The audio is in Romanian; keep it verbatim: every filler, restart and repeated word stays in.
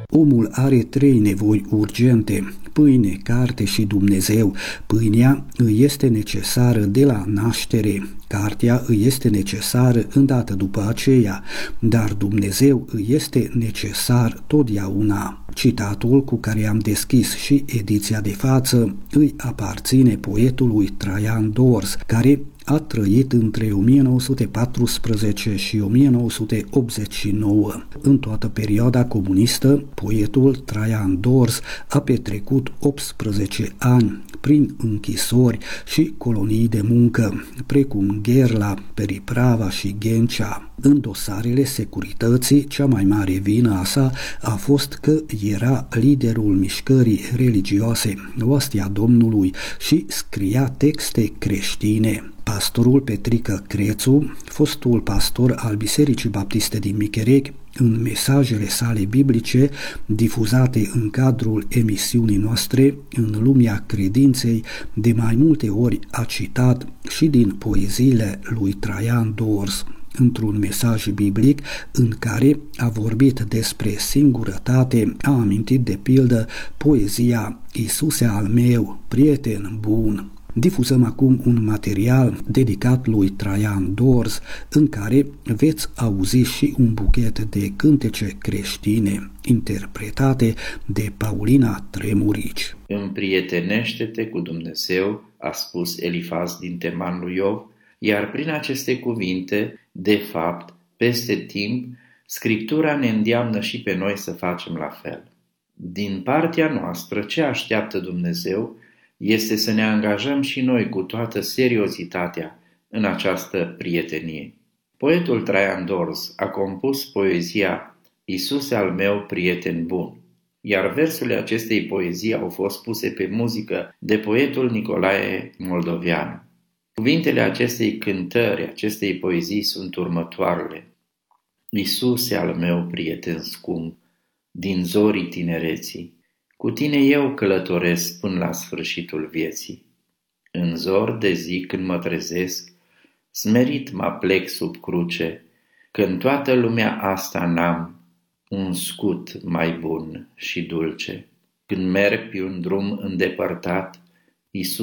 Omul are trei nevoi urgente: pâine, carte și Dumnezeu. Pâinea îi este necesară de la naștere, cartea îi este necesară îndată după aceea, dar Dumnezeu îi este necesar totdeauna. Citatul cu care am deschis și ediția de față îi aparține poetului Traian Dors, care a trăit între o mie nouă sute paisprezece și o mie nouă sute optzeci și nouă. În toată perioada comunistă, poetul Traian Dors a petrecut optsprezece ani prin închisori și colonii de muncă, precum Gherla, Periprava și Ghencea. În dosarele securității, cea mai mare vină a sa a fost că era liderul mișcării religioase Oastea Domnului și scria texte creștine. Pastorul Petrică Crețu, fostul pastor al Bisericii Baptiste din Micherec, în mesajele sale biblice difuzate în cadrul emisiunii noastre În lumea credinței, de mai multe ori a citat și din poeziile lui Traian Dors, într-un mesaj biblic în care a vorbit despre singurătate, a amintit de pildă poezia Iisuse al meu, prieten bun. Difuzăm acum un material dedicat lui Traian Dors, în care veți auzi și un buchet de cântece creștine interpretate de Paulina Tremurici. Împrietenește-te cu Dumnezeu, a spus Elifaz din Teman lui Iov, iar prin aceste cuvinte, de fapt, peste timp, Scriptura ne îndeamnă și pe noi să facem la fel. Din partea noastră, ce așteaptă Dumnezeu este să ne angajăm și noi cu toată seriozitatea în această prietenie. Poetul Traian Dors a compus poezia Iisuse al meu, prieten bun, iar versurile acestei poezii au fost puse pe muzică de poetul Nicolae Moldoveanu. Cuvintele acestei cântări, acestei poezii sunt următoarele: Iisuse al meu, prieten scump, din zorii tinereții, cu tine eu călătoresc până la sfârșitul vieții. În zor de zi când mă trezesc, smerit mă plec sub cruce, că în toată lumea asta n-am un scut mai bun și dulce. Când merg pe un drum îndepărtat, Iisus